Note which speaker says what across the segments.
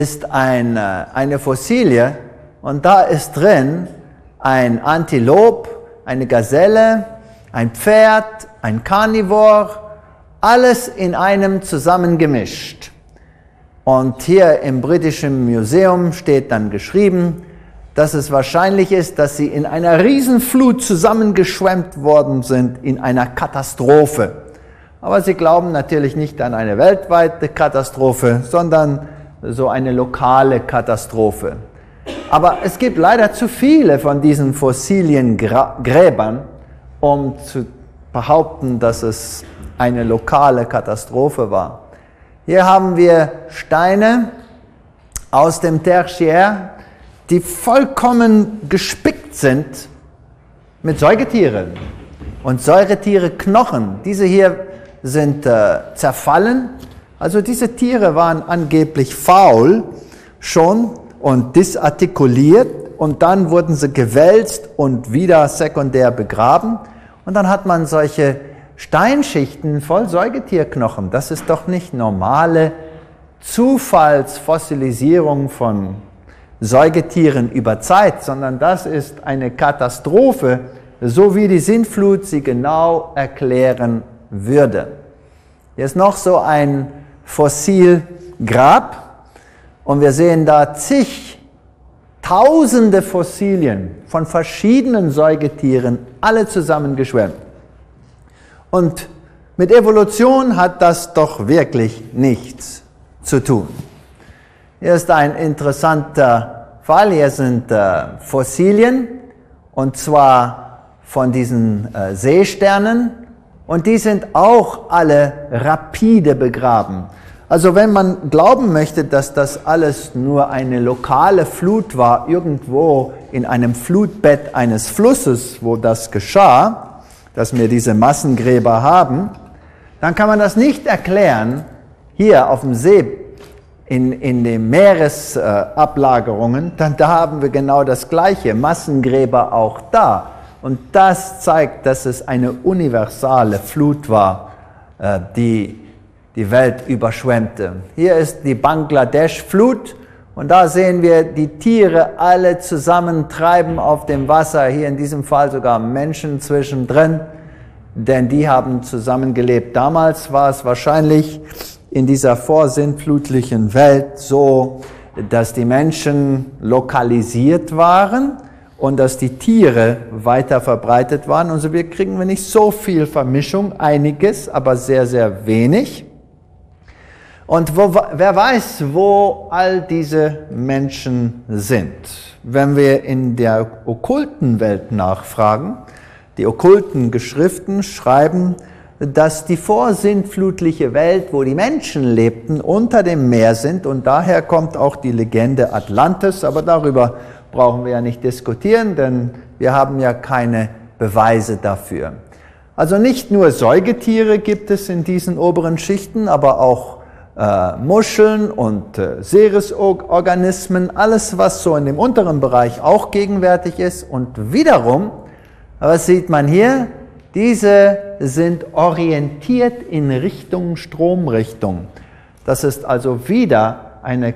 Speaker 1: ist eine Fossilie und da ist drin ein Antilop, eine Gazelle, ein Pferd, ein Karnivor, alles in einem zusammengemischt. Und hier im Britischen Museum steht dann geschrieben, dass es wahrscheinlich ist, dass sie in einer Riesenflut zusammengeschwemmt worden sind, in einer Katastrophe. Aber sie glauben natürlich nicht an eine weltweite Katastrophe, sondern so eine lokale Katastrophe. Aber es gibt leider zu viele von diesen fossilen Gräbern, um zu behaupten, dass es eine lokale Katastrophe war. Hier haben wir Steine aus dem Tertiär, die vollkommen gespickt sind mit Säugetieren und Säugetiereknochen. Diese hier sind zerfallen. Also diese Tiere waren angeblich faul schon und disartikuliert und dann wurden sie gewälzt und wieder sekundär begraben. Und dann hat man solche Steinschichten voll Säugetierknochen. Das ist doch nicht normale Zufallsfossilisierung von Säugetieren über Zeit, sondern das ist eine Katastrophe, so wie die Sintflut sie genau erklären würde. Hier ist noch so ein Fossilgrab und wir sehen da tausende Fossilien von verschiedenen Säugetieren, alle zusammengeschwemmt. Und mit Evolution hat das doch wirklich nichts zu tun. Hier ist ein interessanter Fall. Hier sind Fossilien, und zwar von diesen Seesternen, und die sind auch alle rapide begraben. Also wenn man glauben möchte, dass das alles nur eine lokale Flut war, irgendwo in einem Flutbett eines Flusses, wo das geschah, dass wir diese Massengräber haben, dann kann man das nicht erklären hier auf dem See in den Meeresablagerungen, dann da haben wir genau das Gleiche, Massengräber auch da. Und das zeigt, dass es eine universale Flut war, die die Welt überschwemmte. Hier ist die Bangladesch-Flut und da sehen wir die Tiere alle zusammen treiben auf dem Wasser, hier in diesem Fall sogar Menschen zwischendrin, denn die haben zusammengelebt. Damals war es wahrscheinlich in dieser vorsintflutlichen Welt so, dass die Menschen lokalisiert waren und dass die Tiere weiter verbreitet waren. Und so kriegen wir nicht so viel Vermischung, einiges, aber sehr, sehr wenig. Und wer weiß, wo all diese Menschen sind. Wenn wir in der okkulten Welt nachfragen, die okkulten Geschriften schreiben, dass die vorsintflutliche Welt, wo die Menschen lebten, unter dem Meer sind. Und daher kommt auch die Legende Atlantis. Aber darüber brauchen wir ja nicht diskutieren, denn wir haben ja keine Beweise dafür. Also nicht nur Säugetiere gibt es in diesen oberen Schichten, aber auch Muscheln und Seeresorganismen, alles was so in dem unteren Bereich auch gegenwärtig ist. Und wiederum, was sieht man hier? Diese sind orientiert in Richtung Stromrichtung. Das ist also wieder eine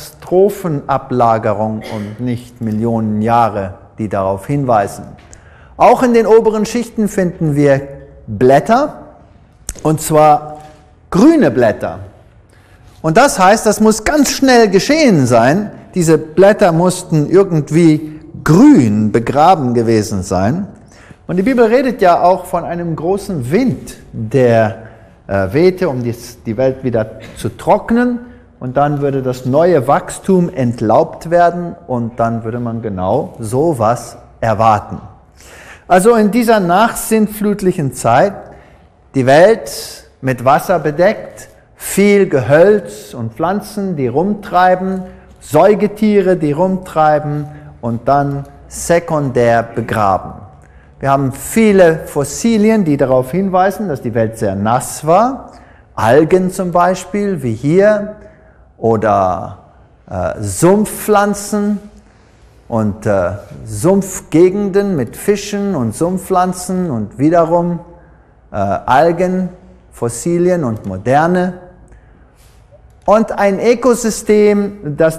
Speaker 1: Katastrophenablagerung und nicht Millionen Jahre, die darauf hinweisen. Auch in den oberen Schichten finden wir Blätter, und zwar grüne Blätter. Und das heißt, das muss ganz schnell geschehen sein. Diese Blätter mussten irgendwie grün begraben gewesen sein. Und die Bibel redet ja auch von einem großen Wind, der wehte, um die Welt wieder zu trocknen. Und dann würde das neue Wachstum entlaubt werden und dann würde man genau sowas erwarten. Also in dieser nachsintflutlichen Zeit, die Welt mit Wasser bedeckt, viel Gehölz und Pflanzen, die rumtreiben, Säugetiere, die rumtreiben und dann sekundär begraben. Wir haben viele Fossilien, die darauf hinweisen, dass die Welt sehr nass war. Algen zum Beispiel, wie hier, oder Sumpfpflanzen und Sumpfgegenden mit Fischen und Sumpfpflanzen und wiederum Algen, Fossilien und moderne. und ein Ökosystem, das